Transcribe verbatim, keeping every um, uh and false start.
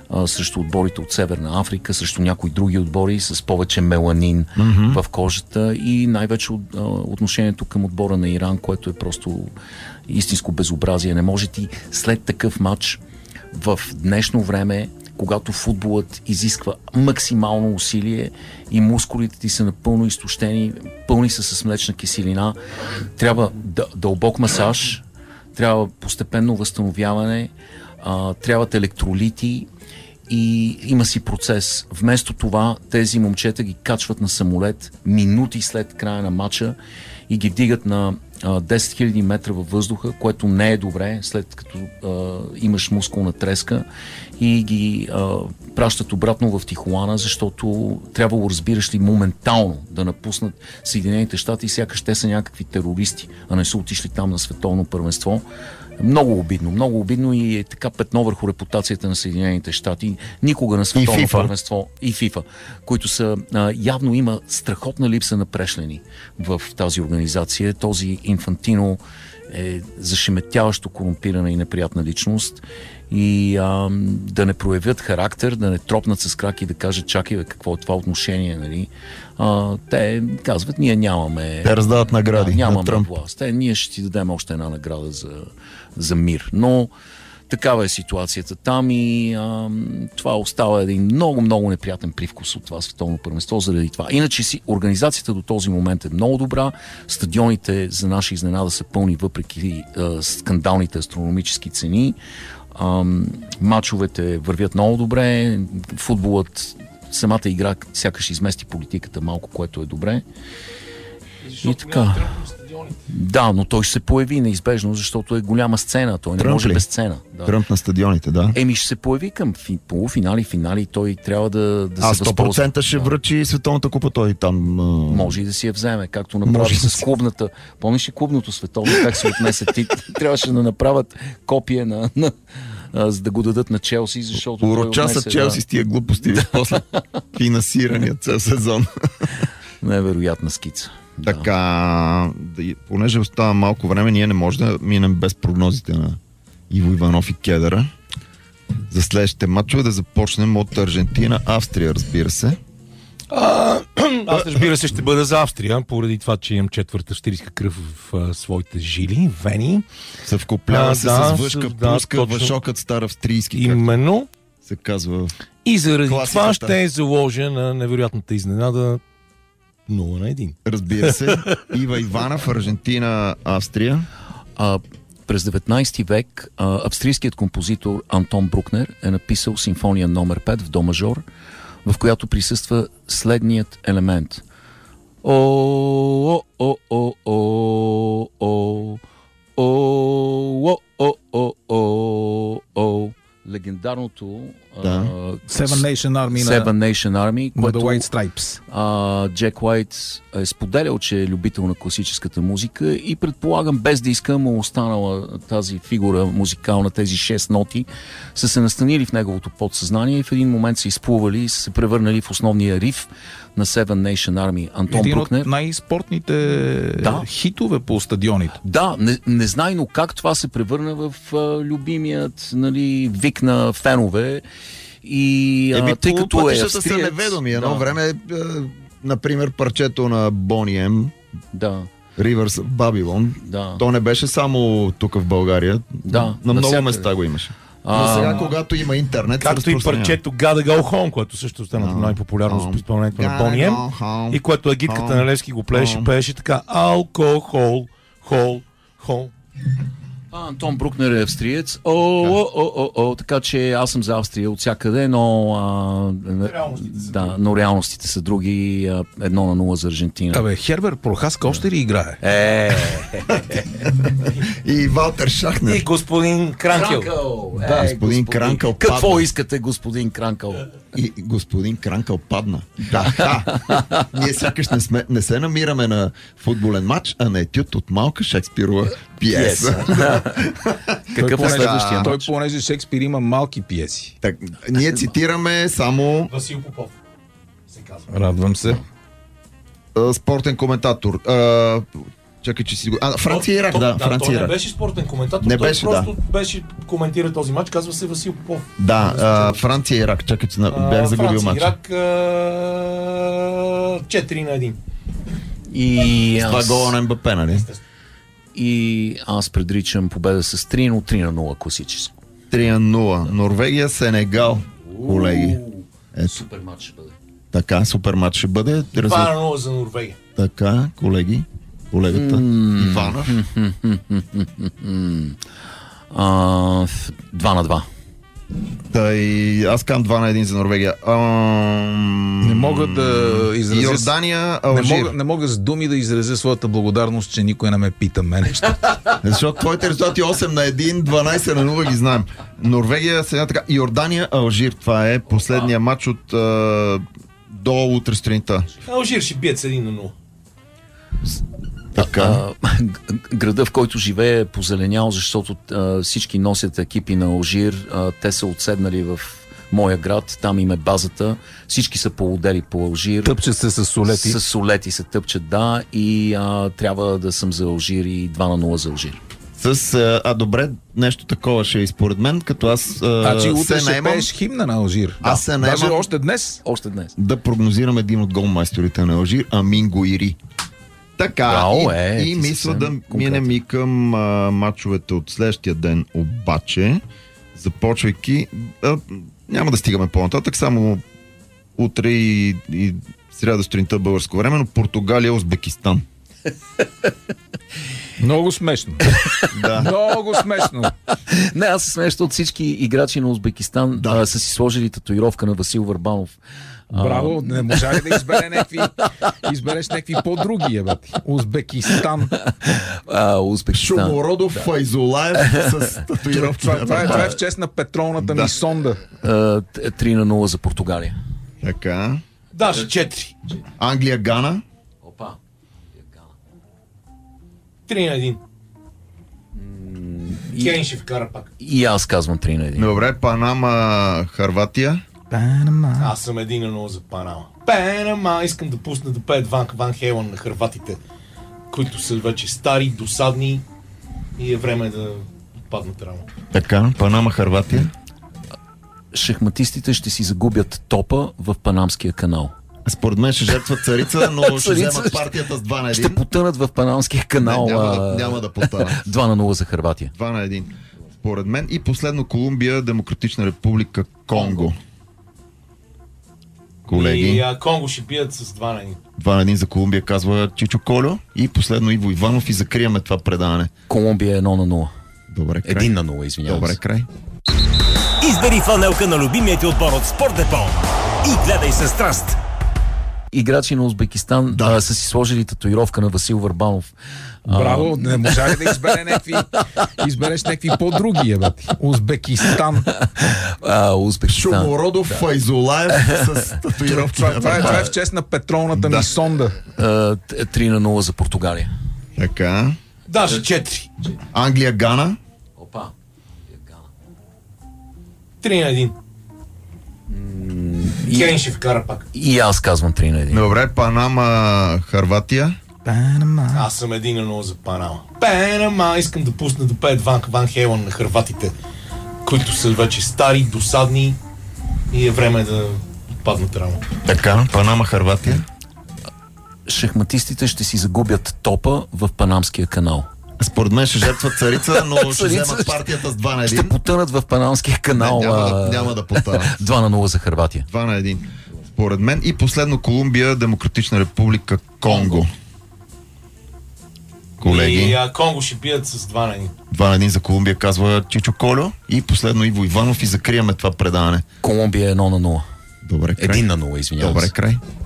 а, срещу отборите от Северна Африка, срещу някои други отбори с повече меланин mm-hmm. в кожата и най-вече от, а, отношението към отбора на Иран, което е просто истинско безобразие. Не може ти след такъв матч в днешно време, когато футболът изисква максимално усилие и мускулите ти са напълно изтощени, пълни са с млечна киселина, трябва дълбок масаж, трябва постепенно възстановяване, а, трябват електролити и има си процес. Вместо това тези момчета ги качват на самолет минути след края на матча и ги вдигат на а, десет хиляди метра във въздуха, което не е добре, след като а, имаш мускулна треска, и ги а, пращат обратно в Тихуана, защото трябвало, разбираш ли, моментално да напуснат Съединените щати, сякаш те са някакви терористи, а не са отишли там на световно първенство. Много обидно, много обидно и е така петно върху репутацията на Съединените щати. Никога на световно първенство и ФИФА, които са, а, явно има страхотна липса на прешлени в тази организация. Този Инфантино е зашеметяващо корумпирана и неприятна личност и а, да не проявят характер, да не тропнат с крак и да кажат: чакай, бе, какво е това отношение, нали? А, те казват: ние нямаме... Те раздават награди. Да, нямаме на власт. Те, ние ще ти дадем още една награда за, за мир. Но такава е ситуацията там и а, това остава един много-много неприятен привкус от това световно първенство заради това. Иначе си организацията до този момент е много добра. Стадионите за наша изненада са пълни въпреки а, скандалните астрономически цени. А, мачовете вървят много добре. Футболът, самата игра сякаш измести политиката малко, което е добре. И, и така. Да, но той ще се появи неизбежно, защото е голяма сцена. Той не Тръмп може ли? без сцена. Да. Тръмп на стадионите, да. Еми ще се появи към фи, полуфинали, финали. Той трябва да, да а, се възползва. сто процента ще да. връчи световната купа той там. А... Може и да си я вземе, както направи с клубната. Помниш ли клубното световно, как се отнесе? Ти трябваше да направят копие на... на за да го дадат на Челси, защото... Уроча са Челси да. С тия глупости, после финансирания цял сезон. Невероятна скица. Така, да, понеже остава малко време, ние не можем да минем без прогнозите на Иво Иванов и Кедъра. За следващите матчове да започнем от Аржентина, Австрия, разбира се. А, аз, разбира се, ще бъда за Австрия, поради това, че имам четвърта австрийска кръв в а, своите жили, вени. Съвкуплява а, се да, с въшка, да, пуска, точно. Вашокът стар австрийски. Именно. Се казва. И заради класиката. Това ще е заложен на невероятната изненада нула на един. Разбира се. Ива Иванов, Аржентина, Австрия. А, през деветнайсети век а, австрийският композитор Антон Брукнер е написал симфония номер пет в до мажор, в която присъства следният елемент. О, о, о, о, о, о, о, о, о, о, о. Легендарното да. uh, Seven Nation Army Seven Nation Army, на което The White Stripes. Uh, Джек Уайт е споделял, че е любител на класическата музика и предполагам, без да иска, му останала тази фигура музикална, тези шест ноти са се настанили в неговото подсъзнание и в един момент са изплували и са се превърнали в основния риф на Seven Nation Army. Антон Един Брукнер. от най-спортните да. хитове по стадионите. Да, не, незнайно как това се превърна в а, любимият, нали, вик на фенове. И а, Еби, тъй като е австриец... са неведоми. Едно да. време, е, например, парчето на Бони М. Да. Rivers of Babylon. Да. То не беше само тук в България. Да, на много навсякъде. места го имаше. А, Но сега, когато има интернет, както и парчето Gotta Go Home, което също стана no. най-популярно с изпълнението на Бони М. И което Агитката home. на Левски го плееше, пееше така: алкохол, хол, хол. А, Антон Брукнер е австриец. О, о, о, о, о, така че аз съм за Австрия от всякъде, но, а, реалностите да, но реалностите са други. А, едно на нула за Аржентина. Абе, Хербер Прохаска още ли играе? Е, и Валтер Шахнер. И господин Кранкел. Да, е, господин Кранкел падна. Какво искате, господин Кранкел? И господин Кранкъл падна. Да, да. Ние сякаш не, сме, не се намираме на футболен матч, а на етюд от малка Шекспирова пиеса. Какъв е следващия Той, матч? понеже Шекспир има малки пиеси. Так, ние цитираме само Васил Попов се казва. Радвам се. а, спортен коментатор. А, Чакай, че си го... А, Франция и Ирак, то, да, да, Франция и той не Ирак. беше спортен коментатор, Не той беше, просто да. беше коментира този матч, казва се Васил Попов. Да, а, Франция и Ирак, чакай, че на... бях загубил Франция, матча. Ирак а, четири на едно. И Това аз, гола на МБП, нали? и аз предричам победа с три, но три на нула класическо. три на нула. Норвегия, Сенегал, колеги. Ето, Супер матч ще бъде. така, супер матч ще бъде. два на нула за Норвегия. Така, колеги, колегата Иванов. А, два на два. Тъй, аз кам два на един за Норвегия. Ам... Не мога да изразя... Йордания, Не Алжир. мога, не мога с думи да изразя своята благодарност, че никой не ме пита мене. Защото твоите резултати осем на едно, дванайсет на нула ги знаем. Норвегия, сега така. Йордания, Алжир. Това е последния матч от а, до утре сутринта. Алжир ще бият с едно на нула. Така. А, града, в който живее, е позеленял, защото а, всички носят екипи на Алжир. А, те са отседнали в моя град, там им е базата. Всички са полудели по Алжир. Тъпчат се с солети. С солети се тъпчат, да. И а, трябва да съм за Алжир и два на нула за Алжир. С, а, а добре, нещо такова ще е и според мен, като аз а, Значи утре се ще наемам пееш химна на Алжир. Аз се Даже наемам- още днес. Още днес. да прогнозирам един от голмайсторите на Алжир, Амин Гоири. Така, Браво, и, е, и ти мисля съвсем да конкретен. минем и към а, мачовете от следващия ден, обаче, започвайки, а, няма да стигаме по-нататък, само утре и, и сряда сутринта българско време, но Португалия, Узбекистан. Много смешно. Да. Много смешно. Не, аз се смея, защото всички играчи на Узбекистан Да. а, са си сложили татуировка на Васил Върбанов. Браво, не можа ли да избере някакви, избереш някакви по-други, ебати. Узбекистан. А, Узбекистан. Шумородов Файзолаев с татуировка. Това, това, е, това е в чест на петролната Да. ми сонда. А, три на нула за Португалия. Така. Даже четири. Англия, Гана. Опа. три на едно. Кейн ще вкара пак. И аз казвам три на един. Добре, Панама, Харватия. Панама. Аз съм едно на нула за Панама. Панама! Искам да пусна да пеят Ван, Ван Хелън на хърватите, които са вече стари, досадни и е време да паднат рано. Така, Панама, Харватия. Шахматистите ще си загубят топа в Панамския канал. Според мен ще жертват царица, но ще Царица вземат партията с два на Ще един. потънат в Панамския канал. Не, няма, да, а, няма да потънат. два на нула за Хърватия. два на един. Според мен. И последно Колумбия, Демократична република Конго. Колеги. И а, Конго ще бият с два на едно. два на един за Колумбия, казва Чичо Колю. И последно Иво Иванов и закриеме това предаване. Колумбия едно на нула. Добре, край. Един на нула, извинявам Добре, се. край. Избери фланелка на любимия ти отбор от Спортдепо и гледай със страст. Играчи на Узбекистан Да. а, са си сложили татуировка на Васил Върбанов. А, Браво, не можа ли да избере някакви, избереш някакви по-други, ебати. Узбекистан. а, Узбекистан. Шумородов Файзолаев с татуировка. Това, това, е, това е в чест на петролната Да. ми сонда. А, три на нула за Португалия. Така. Даже четири. Англия, Гана. Опа. три на едно. Кейн ще вкара пак. И аз казвам три на един. Добре, Панама, Харватия. Панама. Аз съм едно на нула за Панама. Панама! Искам да пусна да пеят Ван, Ван Хелън на хърватите, които са вече стари, досадни и е време да паднат рано. Така, Панама, Харватия. Шахматистите ще си загубят топа в Панамския канал. Според мен ще жертват царица, но ще Царица вземат ще- партията с два на Ще един. потънат в Панамския канал. Не, няма, да, а, няма да потънат. два на нула за Хърватия. два на един. Според мен. И последно Колумбия, Демократична република Конго. Колеги. И а, Конго ще бият с два на едно. два на един за Колумбия, казва Чичо Колю. И последно Иво Иванов и закриеме това предаване. Колумбия едно на нула. Добре, край. Един на нула, извинявам Добре, се. край.